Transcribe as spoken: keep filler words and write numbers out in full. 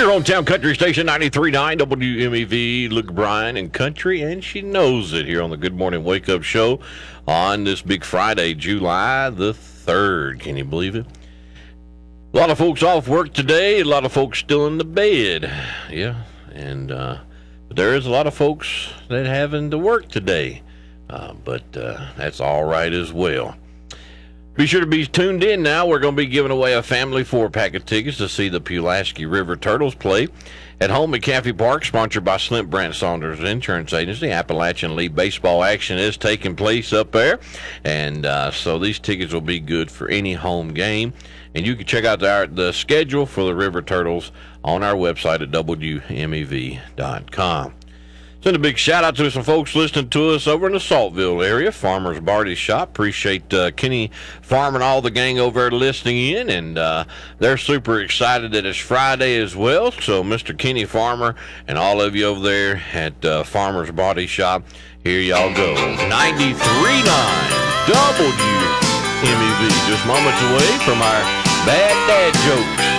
your hometown country station, ninety-three point nine W M E V, Luke Bryan and Country, and she knows it here on the Good Morning Wake Up Show on this big Friday, July the third. Can you believe it? A lot of folks off work today, a lot of folks still in the bed. Yeah, and uh, but there is a lot of folks that having to work today, uh, but uh, that's all right as well. Be sure to be tuned in now. We're going to be giving away a family four-pack of tickets to see the Pulaski River Turtles play at home at Caffey Park, sponsored by Slint Brand Saunders Insurance Agency. Appalachian League baseball action is taking place up there, and uh, so these tickets will be good for any home game. And you can check out the, the schedule for the River Turtles on our website at W M E V dot com. Send a big shout out to some folks listening to us over in the Saltville area, Farmer's Barty Shop. Appreciate uh, Kenny Farm and all the gang over there listening in, and uh, they're super excited that it's Friday as well. So Mister Kenny Farmer and all of you over there at uh, Farmer's Barty Shop, here y'all go. ninety-three point nine W M E V, just moments away from our Bad Dad Jokes.